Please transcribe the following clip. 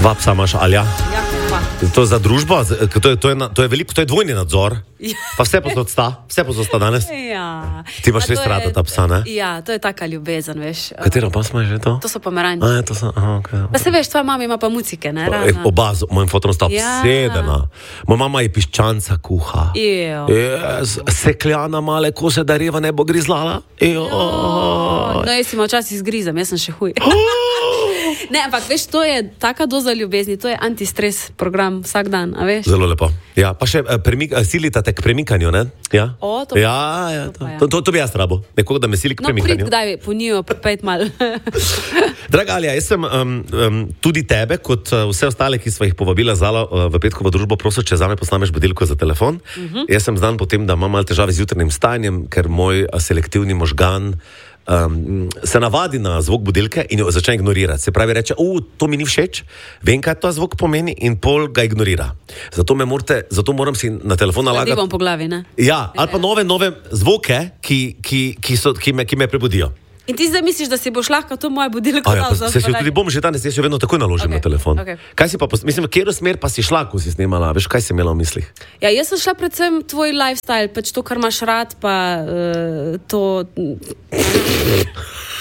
Dva psa imaš, Alja? Ja, pa. To je za družbo? To je veliko, to je dvojni nadzor. Pa vse posod sta danes. Ja. Ti imaš res rada ta psa, ne? Ja, to je taka ljubezen, veš. Katera pas imaš že to? To so pomeranjci. To so, okay. Pa se veš, tvoja mama ima pa mucike, ne? Oba z mojim fotom sta obsedena. Moja mama je piščanca kuha. Sekljana male kose, da reva ne bo grizlala. No, jaz si ima včasih zgrizam, jaz sem še huj. Ne, ampak veš, to je taka doza ljubezni, to je antistres program vsak dan, a veš? Zelo lepo. Ja, pa še silita te k premikanju, ne? Ja. To bi jaz rabo. Nekoga, da me sili k premikanju. No, kdaj po njo, pet mal. Draga Alja, jaz sem tudi tebe, kot vse ostale, ki sva jih povabila zala v petkovo družbo, prosil, če zame posnameš budilko za telefon. Jaz sem znan potem, da imam malo težave z jutrnim stanjem, ker moj selektivni možgan se navadi na zvok budilke in jo začne ignorirati. Se pravi, reče, to mi ni všeč, vem, kaj to zvok pomeni in pol ga ignorira. Zato moram si na telefon nalagati. Divom po glavi, ne? Ja, ali pa nove zvoke, ki me prebudijo. In ti zdaj misliš, da si boš lahko to moje budilko dal za spalanje? Tudi bom že danes, jaz še vedno takoj naložim na telefon. Kaj si pa, mislim, kjero smer pa si šla, ko si snemala, veš, kaj si imela v mislih? Ja, jaz sem šla predvsem tvoj lifestyle, pač to, kar imaš rad, pa to...